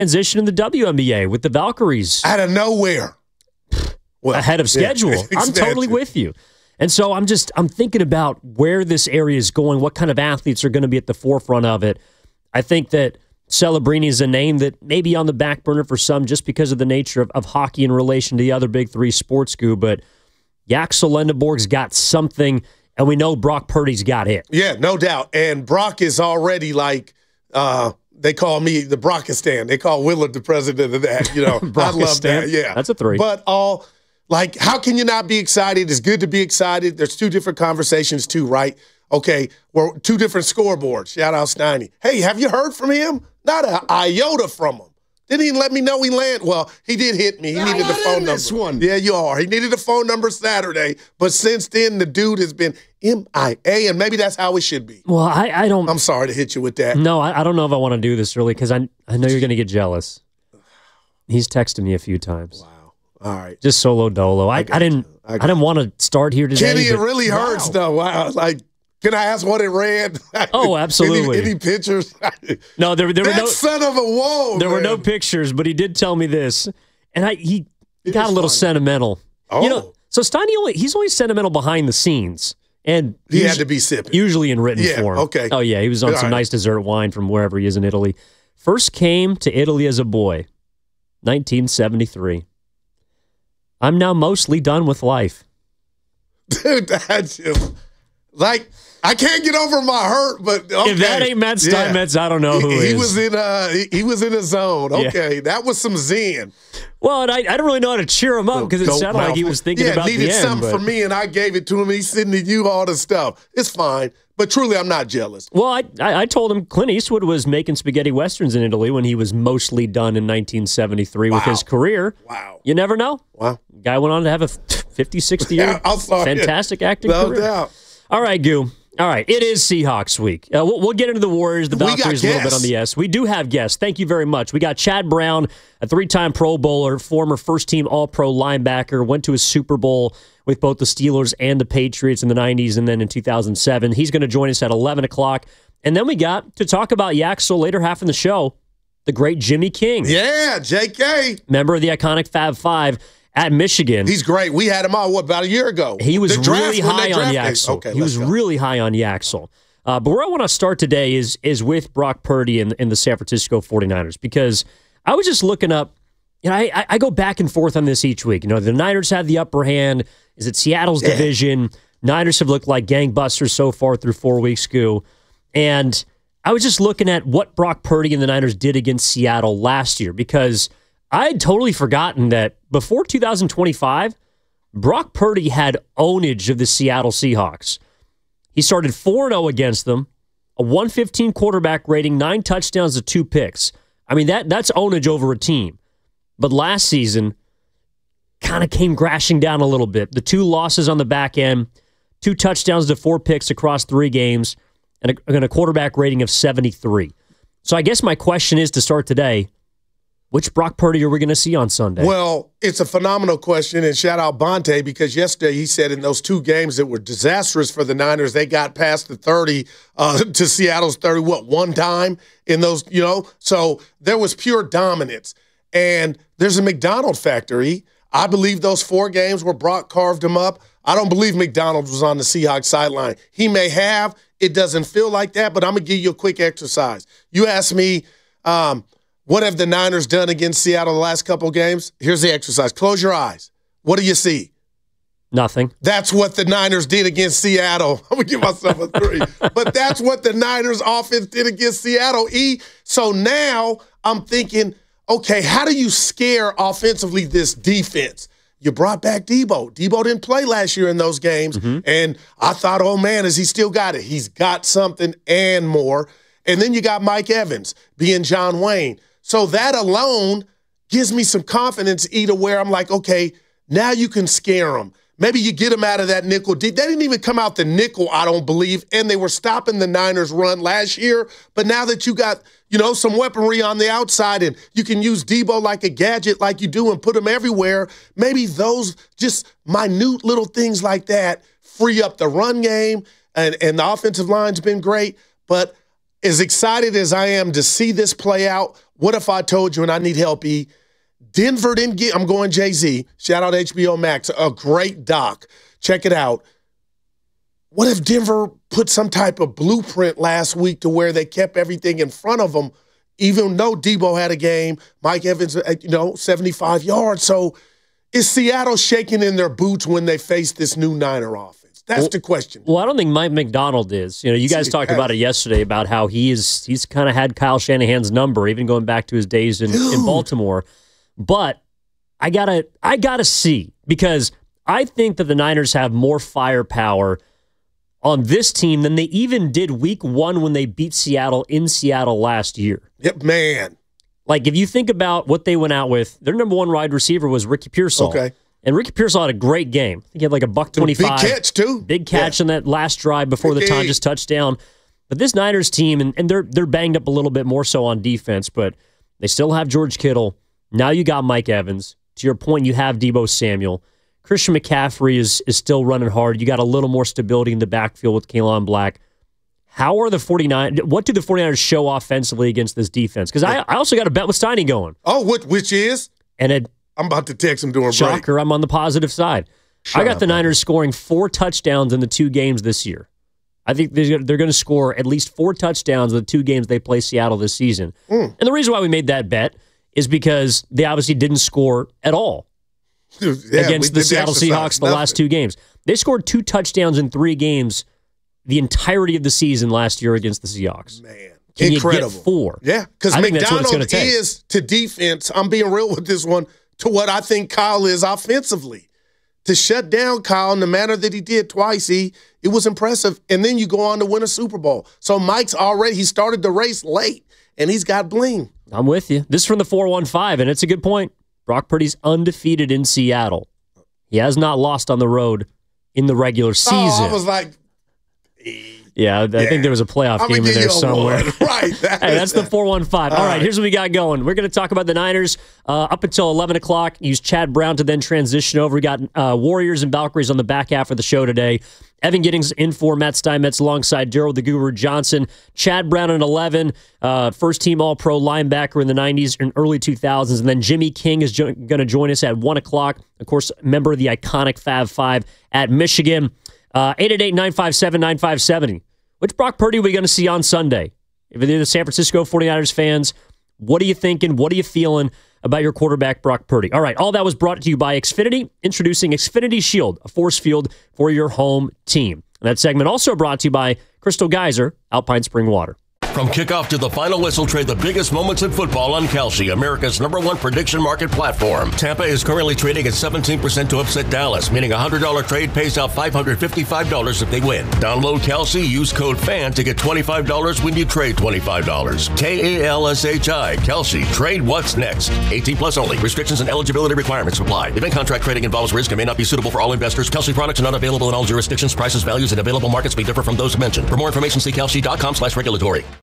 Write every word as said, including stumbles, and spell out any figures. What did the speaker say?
transition in the W N B A with the Valkyries. Out of nowhere. Well, ahead of schedule. Yeah, I'm totally with you. And so I'm just, I'm thinking about where this area is going, what kind of athletes are going to be at the forefront of it. I think that Celebrini is a name that may be on the back burner for some just because of the nature of, of hockey in relation to the other big three sports, Goo, but Yaxel Lendeborg's got something, and we know Brock Purdy's got it. Yeah, no doubt. And Brock is already like, uh, they call me the Brockistan. They call Willard the president of that. You know, I love that. Yeah. That's a three. But all, like, how can you not be excited? It's good to be excited. There's two different conversations too, right? Okay, we're two different scoreboards. Shout out Steiny. Hey, have you heard from him? Not an iota from him. Didn't even let me know he landed. Well, he did hit me. He I'm needed the phone number. This one. Yeah, you are. He needed the phone number Saturday, but since then, the dude has been M I A, and maybe that's how it should be. Well, I, I don't. I'm sorry to hit you with that. No, I, I don't know if I want to do this really because I I know you're going to get jealous. He's texted me a few times. Wow. All right. Just solo dolo. I, I, I didn't. I, I didn't want to start here today. Kenny, it but, really hurts wow. though. Wow. Like. Can I ask what it read? Oh, absolutely. any, any pictures? No, there, there were that no. son of a whoa. There man. were no pictures, but he did tell me this, and I he it got a little funny. sentimental. Oh, you know, so Steiny only he's always sentimental behind the scenes, and he usually, had to be sipping, usually in written yeah, form. Okay. Oh yeah, he was on All some right. nice dessert wine from wherever he is in Italy. First came to Italy as a boy, nineteen seventy-three. I'm now mostly done with life. Dude, that's just like. I can't get over my hurt, but okay. If that ain't Matt Steinmetz, yeah. I don't know who he, is. He was in uh he, he was in a zone. Okay, yeah. That was some zen. Well, and I, I don't really know how to cheer him up because it sounded like he was thinking yeah, about the end. needed something but... for me, and I gave it to him. He's sending you all the stuff. It's fine, but truly, I'm not jealous. Well, I, I I told him Clint Eastwood was making spaghetti westerns in Italy when he was mostly done in nineteen seventy-three wow. with his career. Wow. You never know. Wow. Guy went on to have a fifty, sixty year yeah, fantastic acting no career. No doubt. All right, Goo. All right, it is Seahawks week. Uh, we'll, we'll get into the Warriors, the Valkyries a little bit on the S. We do have guests. Thank you very much. We got Chad Brown, a three-time Pro Bowler, former first-team All-Pro linebacker, went to a Super Bowl with both the Steelers and the Patriots in the nineties and then in two thousand seven. He's going to join us at eleven o'clock. And then we got to talk about Yaxel later half in the show, the great Jimmy King. Yeah, J K. Member of the iconic Fab Five. At Michigan. He's great. We had him on, what, about a year ago? He was the really high on Yaxel. Okay, he was go. really high on Yaxel. Uh, but where I want to start today is is with Brock Purdy and, and the San Francisco forty-niners, because I was just looking up, you know, I, I go back and forth on this each week. You know, the Niners have the upper hand. Is it Seattle's yeah. division? Niners have looked like gangbusters so far through four weeks, Goo. And I was just looking at what Brock Purdy and the Niners did against Seattle last year, because I had totally forgotten that before two thousand twenty-five, Brock Purdy had ownage of the Seattle Seahawks. He started four and oh against them, a one fifteen quarterback rating, nine touchdowns to two picks. I mean, that that's ownage over a team. But last season, kind of came crashing down a little bit. The two losses on the back end, two touchdowns to four picks across three games, and a, and a quarterback rating of seventy-three. So I guess my question is to start today, which Brock Purdy are we going to see on Sunday? Well, it's a phenomenal question, and shout out Bonte, because yesterday he said in those two games that were disastrous for the Niners, they got past the thirty uh, to Seattle's thirty, what, one time in those, you know? So there was pure dominance. And there's a McDonald factory. I believe those four games where Brock carved him up, I don't believe McDonald was on the Seahawks sideline. He may have. It doesn't feel like that, but I'm going to give you a quick exercise. You asked me, um, what have the Niners done against Seattle the last couple of games? Here's the exercise. Close your eyes. What do you see? Nothing. That's what the Niners did against Seattle. I'm going to give myself a three. But that's what the Niners offense did against Seattle. E. So now I'm thinking, okay, how do you scare offensively this defense? You brought back Debo. Debo didn't play last year in those games. Mm-hmm. And I thought, oh, man, has he still got it? He's got something and more. And then you got Mike Evans being John Wayne. So that alone gives me some confidence, E, to where I'm like, okay, now you can scare them. Maybe you get them out of that nickel. They didn't even come out the nickel, I don't believe, and they were stopping the Niners' run last year. But now that you got, you know, some weaponry on the outside and you can use Debo like a gadget like you do and put him everywhere, maybe those just minute little things like that free up the run game, and, and the offensive line's been great. But as excited as I am to see this play out, what if I told you, and I need help, E, Denver didn't get, I'm going Jay-Z, shout out H B O Max, a great doc. Check it out. What if Denver put some type of blueprint last week to where they kept everything in front of them, even though Debo had a game, Mike Evans, you know, seventy-five yards. So is Seattle shaking in their boots when they face this new Niner offense? That's well, the question. Well, I don't think Mike McDonald is. You know, you guys See, talked hey. about it yesterday about how he is, he's kind of had Kyle Shanahan's number, even going back to his days in, in Baltimore. But I gotta, I gotta see, because I think that the Niners have more firepower on this team than they even did week one when they beat Seattle in Seattle last year. Yep, man. Like, if you think about what they went out with, their number one wide receiver was Ricky Pearsall. Okay. And Ricky Pearsall had a great game. I think he had like a buck twenty-five. Big catch, too. Big catch yeah. on that last drive before the Tonjes touchdown. But this Niners team, and, and they're they're banged up a little bit more so on defense, but they still have George Kittle. Now you got Mike Evans. To your point, you have Deebo Samuel. Christian McCaffrey is is still running hard. You got a little more stability in the backfield with Kalen Black. How are the 49ers, what do the 49ers show offensively against this defense? Because I, I also got a bet with Steiny going. Oh, which, which is? And it, I'm about to text him during break. Shocker, I'm on the positive side. Shut I got up, the man. Niners scoring four touchdowns in the two games this year. I think they're going to score at least four touchdowns in the two games they play Seattle this season. Mm. And the reason why we made that bet is because they obviously didn't score at all yeah, against the Seattle Seahawks the nothing. last two games. They scored two touchdowns in three games the entirety of the season last year against the Seahawks. Man, Can incredible. You get four? Yeah, because McDonald is to defense. I'm being real with this one, to what I think Kyle is offensively. To shut down Kyle in the manner that he did twice, he it was impressive. And then you go on to win a Super Bowl. So Mike's already, he started the race late, and he's got bling. I'm with you. This is from the four one five, and it's a good point. Brock Purdy's undefeated in Seattle. He has not lost on the road in the regular season. Oh, I was like, yeah, I yeah. think there was a playoff I'm game in there somewhere. Right. That hey, that's the four one five. All, All right, right, here's what we got going. We're going to talk about the Niners uh, up until eleven o'clock. Use Chad Brown to then transition over. We got uh, Warriors and Valkyries on the back half of the show today. Evan Giddings in for Matt Steinmetz alongside Daryl the Guru Johnson. Chad Brown at eleven, uh, first-team All-Pro linebacker in the nineties and early two thousands. And then Jimmy King is jo- going to join us at one o'clock. Of course, member of the iconic Fab Five at Michigan. Uh, eight eight eight, nine five seven, nine five seven zero. Which Brock Purdy are we going to see on Sunday? If you're the San Francisco 49ers fans, what are you thinking? What are you feeling about your quarterback, Brock Purdy? All right, all that was brought to you by Xfinity, introducing Xfinity Shield, a force field for your home team. And that segment also brought to you by Crystal Geyser, Alpine Spring Water. From kickoff to the final whistle, trade the biggest moments in football on Kalshi, America's number one prediction market platform. Tampa is currently trading at seventeen percent to upset Dallas, meaning a one hundred dollars trade pays out five hundred fifty-five dollars if they win. Download Kalshi, use code FAN to get twenty-five dollars when you trade twenty-five dollars. K A L S H I, Kalshi. Trade what's next. eighteen plus only. Restrictions and eligibility requirements apply. Event contract trading involves risk and may not be suitable for all investors. Kalshi products are not available in all jurisdictions. Prices, values, and available markets may differ from those mentioned. For more information, see kalshi dot com slash regulatory.